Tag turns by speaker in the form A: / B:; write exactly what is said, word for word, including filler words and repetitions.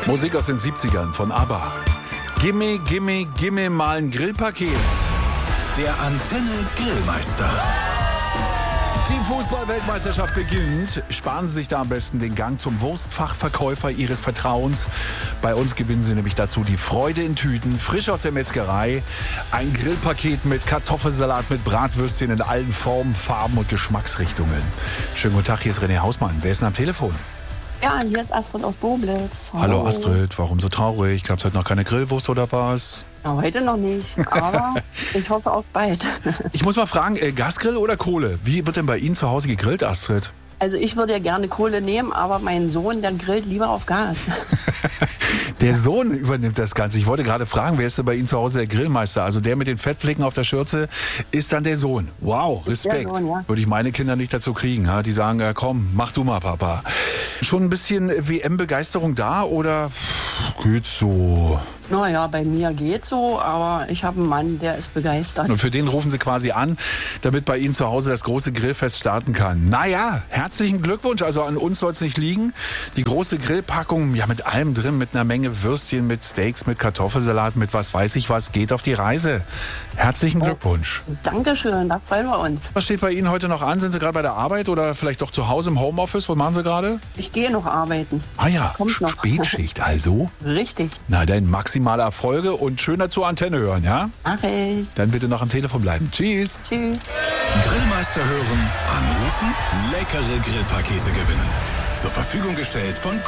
A: Musik aus den siebzigern von ABBA. Gimme, gimme, gimme mal ein Grillpaket.
B: Der Antenne Grillmeister.
A: Die Fußball-Weltmeisterschaft beginnt. Sparen Sie sich da am besten den Gang zum Wurstfachverkäufer Ihres Vertrauens. Bei uns gewinnen Sie nämlich dazu die Freude in Tüten, frisch aus der Metzgerei. Ein Grillpaket mit Kartoffelsalat, mit Bratwürstchen in allen Formen, Farben und Geschmacksrichtungen. Schönen guten Tag, hier ist René Hausmann. Wer ist denn am Telefon?
C: Ja, hier ist Astrid aus Boblitz.
A: Hallo, Hallo Astrid, warum so traurig? Gab es heute noch keine Grillwurst oder was?
C: Ja, heute noch nicht, aber ich hoffe auf bald.
A: Ich muss mal fragen, äh, Gasgrill oder Kohle? Wie wird denn bei Ihnen zu Hause gegrillt, Astrid?
C: Also ich würde ja gerne Kohle nehmen, aber mein Sohn, der grillt lieber auf Gas.
A: Der Sohn übernimmt das Ganze. Ich wollte gerade fragen, wer ist denn bei Ihnen zu Hause der Grillmeister? Also der mit den Fettflecken auf der Schürze ist dann der Sohn. Wow, Respekt.
C: Sohn, ja.
A: Würde ich meine Kinder nicht dazu kriegen. Ha? Die sagen, ja, komm, mach du mal, Papa. Schon ein bisschen W M-Begeisterung da oder geht's so?
C: Naja, bei mir geht's so, aber ich habe einen Mann, der ist begeistert.
A: Und für den rufen Sie quasi an, damit bei Ihnen zu Hause das große Grillfest starten kann. Naja, herzlichen Glückwunsch. Also an uns soll es nicht liegen. Die große Grillpackung, ja mit allem drin, mit einer Menge Würstchen, mit Steaks, mit Kartoffelsalat, mit was weiß ich was, geht auf die Reise. Herzlichen Glückwunsch.
C: Oh, Dankeschön, da freuen wir uns.
A: Was steht bei Ihnen heute noch an? Sind Sie gerade bei der Arbeit oder vielleicht doch zu Hause im Homeoffice? Was machen Sie gerade?
C: Ich gehe noch arbeiten.
A: Ah ja,
C: Kommt noch.
A: Spätschicht also.
C: Richtig.
A: Na dann maximale Erfolge und schöner zur Antenne hören, ja?
C: Mach ich.
A: Dann bitte noch am Telefon bleiben. Tschüss.
C: Tschüss.
B: Grillmeister hören, anrufen, leckere Grillpakete gewinnen. Zur Verfügung gestellt von